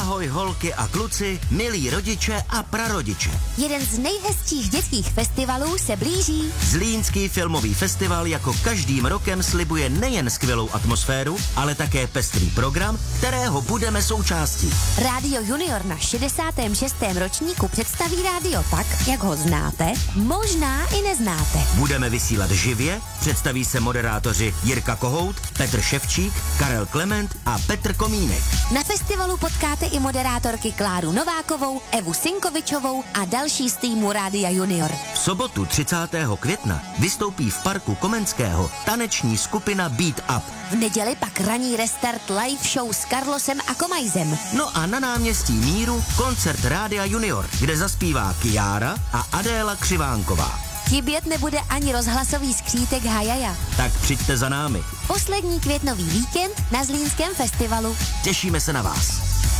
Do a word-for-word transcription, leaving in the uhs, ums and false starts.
Ahoj holky a kluci, milí rodiče a prarodiče. Jeden z nejhezčích dětských festivalů se blíží. Zlínský filmový festival jako každým rokem slibuje nejen skvělou atmosféru, ale také pestrý program, kterého budeme součástí. Rádio Junior na šedesátém šestém ročníku představí rádio tak, jak ho znáte, možná i neznáte. Budeme vysílat živě, představí se moderátoři Jirka Kohout, Petr Ševčík, Karel Klement a Petr Komínek. Na festivalu potkáte i moderátorky Kláru Novákovou, Evu Sinkovičovou a další z týmu Rádia Junior. V sobotu třicátého května vystoupí v parku Komenského taneční skupina Beat Up. V neděli pak ranní restart live show s Carlosem a Komajzem. No a na náměstí Míru koncert Rádia Junior, kde zaspívá Kiára a Adéla Křivánková. Chybět nebude ani rozhlasový skřítek Hajaja. Tak přijďte za námi. Poslední květnový víkend na Zlínském festivalu. Těšíme se na vás.